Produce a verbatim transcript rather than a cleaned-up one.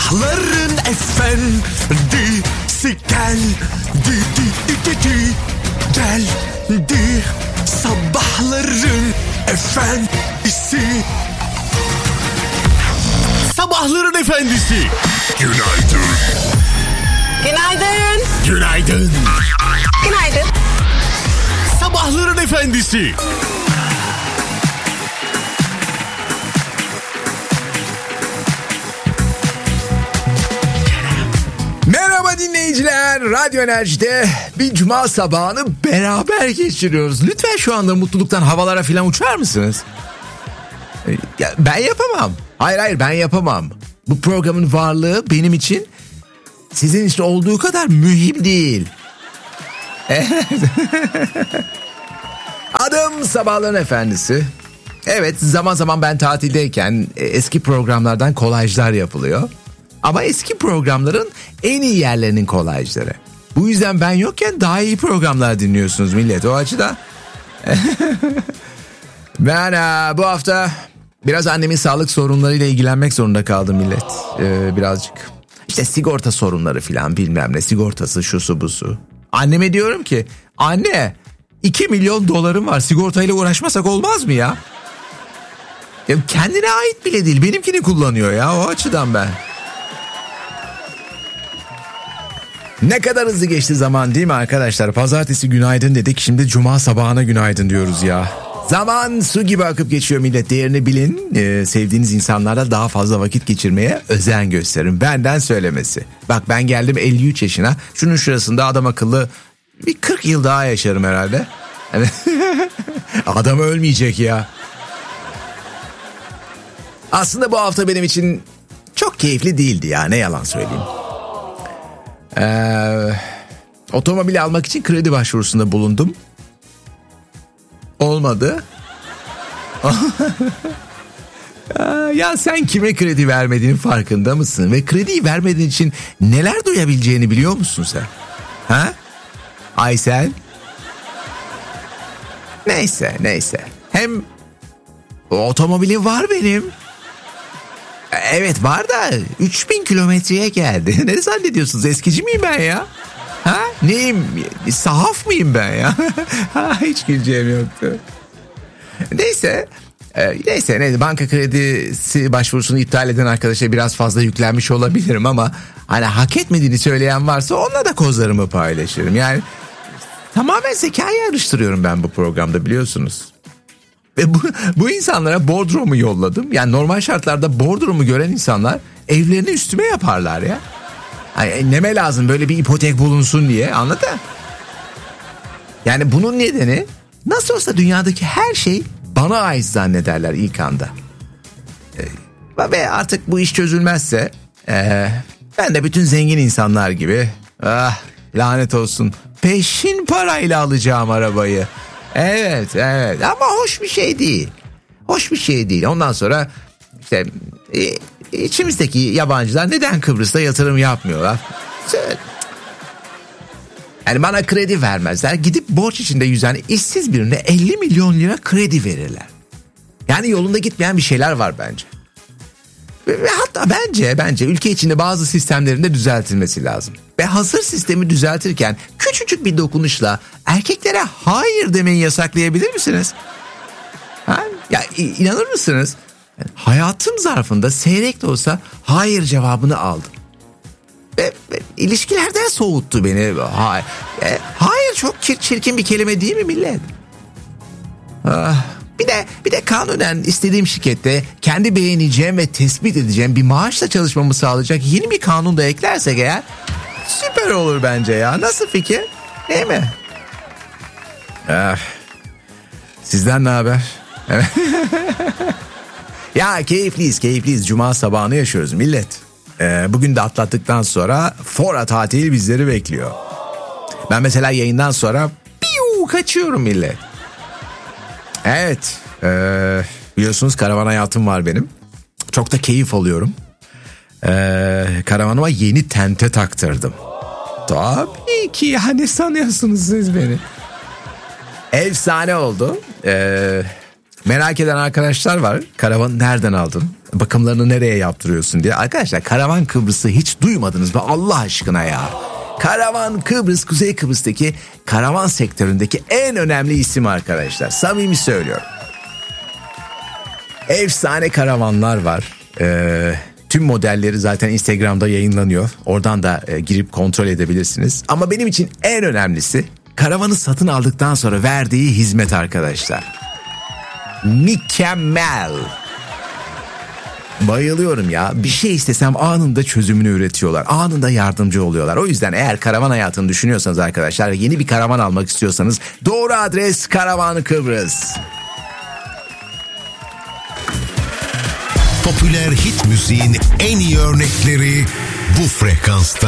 Sabahların efendisi geldi, di, di, di, di, geldi. Sabahların efendisi. Sabahların efendisi. Günaydın. Günaydın. Günaydın. Günaydın. Sabahların efendisi. Merhaba dinleyiciler. Radyo Enerji'de bir cuma sabahını beraber geçiriyoruz. Lütfen şu anda mutluluktan havalara falan uçar mısınız? Ya ben yapamam. Hayır hayır ben yapamam. Bu programın varlığı benim için sizin için olduğu kadar mühim değil. Adım Sabahların Efendisi. Evet, zaman zaman ben tatildeyken eski programlardan kolajlar yapılıyor. Ama eski programların en iyi yerlerinin kolajları. Bu yüzden ben yokken daha iyi programlar dinliyorsunuz millet, o açıdan. Ben aa, bu hafta biraz annemin sağlık sorunlarıyla ilgilenmek zorunda kaldım millet. Ee, birazcık. İşte sigorta sorunları filan, bilmem ne, sigortası şusu busu. Anneme diyorum ki, anne iki milyon dolarım var, sigortayla uğraşmasak olmaz mı ya? Ya kendine ait bile değil, benimkini kullanıyor ya, o açıdan ben. Ne kadar hızlı geçti zaman değil mi arkadaşlar? Pazartesi günaydın dedik, şimdi cuma sabahına günaydın diyoruz ya. Zaman su gibi akıp geçiyor millet, değerini bilin. Ee, sevdiğiniz insanlarla daha fazla vakit geçirmeye özen gösterin, benden söylemesi. Bak ben geldim elli üç yaşına, şunun şurasında adam akıllı bir kırk yıl daha yaşarım herhalde. Adam ölmeyecek ya. Aslında bu hafta benim için çok keyifli değildi ya, ne yalan söyleyeyim. Ee, otomobil almak için kredi başvurusunda bulundum. Olmadı. Ya sen kime kredi vermediğinin farkında mısın? Ve krediyi vermediğin için neler duyabileceğini biliyor musun sen? Ha? Aysel? Neyse neyse. Hem otomobilim var benim. Evet var da üç bin kilometreye geldi. Ne zannediyorsunuz, eskici miyim ben ya? Ha? Neyim? Sahaf mıyım ben ya? Hiç güleceğim yoktu. Neyse. E, neyse neyse banka kredisi başvurusunu iptal eden arkadaşa biraz fazla yüklenmiş olabilirim ama hani hak etmediğini söyleyen varsa onunla da kozlarımı paylaşırım. Yani tamamen zekayı yarıştırıyorum ben bu programda, biliyorsunuz. Ve bu, bu insanlara bordromu yolladım. Yani normal şartlarda bordromu gören insanlar evlerini üstüme yaparlar ya. Yani neme lazım böyle bir ipotek bulunsun diye, anladın? Yani bunun nedeni, nasıl olsa dünyadaki her şey bana ait zannederler ilk anda. Ee, ve artık bu iş çözülmezse e, ben de bütün zengin insanlar gibi, ah lanet olsun, peşin parayla alacağım arabayı. Evet evet ama hoş bir şey değil. Hoş bir şey değil. Ondan sonra işte içimizdeki yabancılar neden Kıbrıs'ta yatırım yapmıyorlar? Yani bana kredi vermezler. Gidip borç içinde yüzen işsiz birine elli milyon lira kredi verirler. Yani yolunda gitmeyen bir şeyler var bence. Ve hatta bence bence ülke içinde bazı sistemlerin de düzeltilmesi lazım. Ve hazır sistemi düzeltirken küçücük bir dokunuşla erkeklere hayır demeyi yasaklayabilir misiniz? Ha? Ya inanır mısınız? Hayatım zarfında seyrek de olsa hayır cevabını aldım. Ve, ve ilişkilerden soğuttu beni. Hayır, e, hayır çok çir- çirkin bir kelime değil mi millet? Ah. Bir de bir de kanunen istediğim şirkette kendi beğeneceğim ve tespit edeceğim bir maaşla çalışmamı sağlayacak yeni bir kanun da eklersek eğer süper olur bence ya. Nasıl fikir? Değil mi? Ah. Sizden ne haber? Ya keyifliyiz keyifliyiz. Cuma sabahını yaşıyoruz millet. Ee, bugün de atlattıktan sonra Fora tatili bizleri bekliyor. Ben mesela yayından sonra piu kaçıyorum millet. Evet, ee, biliyorsunuz karavan hayatım var benim. Çok da keyif alıyorum. Ee, karavanıma yeni tente taktırdım. Tabii ki ya, ne sanıyorsunuz siz beni? Efsane oldu. Ee, Merak eden arkadaşlar var. Karavanı nereden aldın? Bakımlarını nereye yaptırıyorsun diye. Arkadaşlar Karavan Kıbrıs'ı hiç duymadınız mı Allah aşkına ya? Karavan Kıbrıs, Kuzey Kıbrıs'taki karavan sektöründeki en önemli isim arkadaşlar. Samimi söylüyorum. Efsane karavanlar var. Ee, tüm modelleri zaten Instagram'da yayınlanıyor. Oradan da e, girip kontrol edebilirsiniz. Ama benim için en önemlisi karavanı satın aldıktan sonra verdiği hizmet arkadaşlar. Mükemmel. Bayılıyorum ya. Bir şey istesem anında çözümünü üretiyorlar. Anında yardımcı oluyorlar. O yüzden eğer karavan hayatını düşünüyorsanız arkadaşlar, yeni bir karavan almak istiyorsanız doğru adres Karavan Kıbrıs. Popüler hit müziğin en iyi örnekleri bu frekansta.